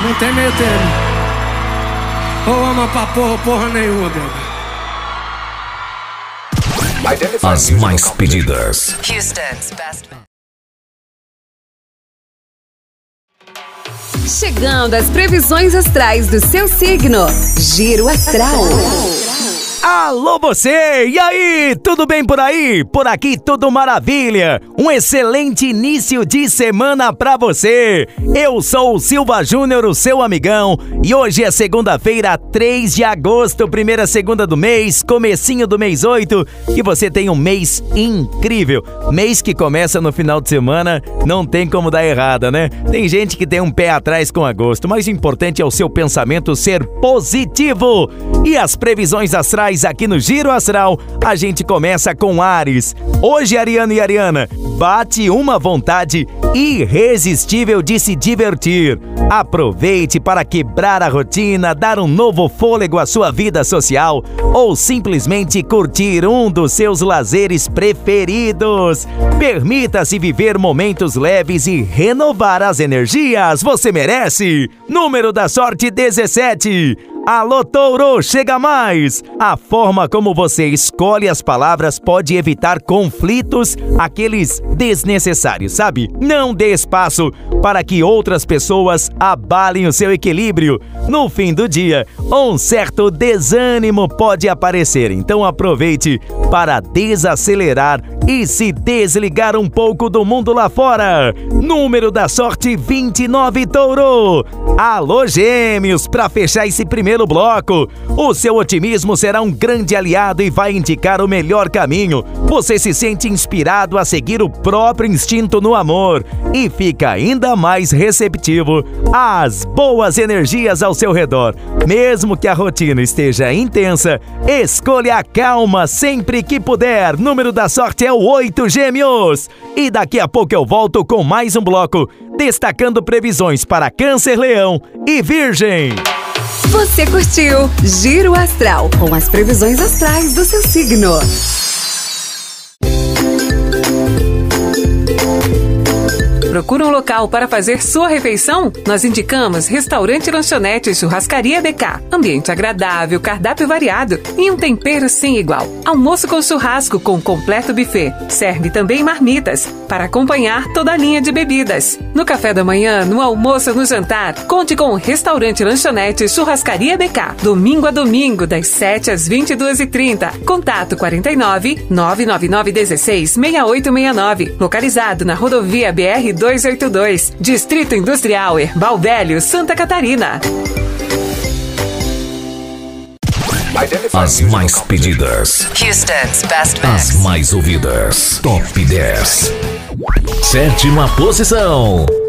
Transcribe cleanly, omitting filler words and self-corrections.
Não tem meio termo. Ou ama pra porra ou porra nenhuma, bebê. As mais pedidas. Houston's best man. Chegando às previsões astrais do seu signo. Giro Astral. Alô você! E aí, tudo bem por aí? Por aqui tudo maravilha! Um excelente início de semana pra você! Eu sou o Silva Júnior, o seu amigão, e hoje é segunda-feira, 3 de agosto, primeira segunda do mês, comecinho do mês 8, que você tem um mês incrível. Mês que começa no final de semana, não tem como dar errada, né? Tem gente que tem um pé atrás com agosto, mas o importante é o seu pensamento ser positivo. E as previsões astrais aqui no Giro Astral, a gente começa com Áries. Hoje, Ariano e Ariana, bate uma vontade irresistível de se divertir. Aproveite para quebrar a rotina, dar um novo fôlego à sua vida social ou simplesmente curtir um dos seus lazeres preferidos. Permita-se viver momentos leves e renovar as energias. Você merece! Número da sorte 17. Alô, Touro, chega mais! A forma como você escolhe as palavras pode evitar conflitos, aqueles desnecessários, sabe? Não dê espaço para que outras pessoas abalem o seu equilíbrio. No fim do dia, um certo desânimo pode aparecer, então aproveite para desacelerar e se desligar um pouco do mundo lá fora. Número da sorte 29, Touro! Alô, Gêmeos, para fechar esse primeiro bloco, o seu otimismo será um grande aliado e vai indicar o melhor caminho. Você se sente inspirado a seguir o próprio instinto no amor e fica ainda mais receptivo às boas energias ao seu redor. Mesmo que a rotina esteja intensa, escolha a calma sempre que puder. Número da sorte é o 8, Gêmeos. E daqui a pouco eu volto com mais um bloco, destacando previsões para Câncer, Leão e Virgem. Você curtiu Giro Astral, com as previsões astrais do seu signo. Procura um local para fazer sua refeição? Nós indicamos Restaurante Lanchonete Churrascaria BK. Ambiente agradável, cardápio variado e um tempero sem igual. Almoço com churrasco com completo buffet. Serve também marmitas para acompanhar toda a linha de bebidas. No café da manhã, no almoço, no jantar, conte com o Restaurante Lanchonete Churrascaria BK. Domingo a domingo, das 7 às 22h30. Contato 49 999 16 6869. Localizado na rodovia BR 282, Distrito Industrial Herbal Velho, Santa Catarina. As mais pedidas. Houston's best As mix. mais ouvidas. Top 10. Sétima posição.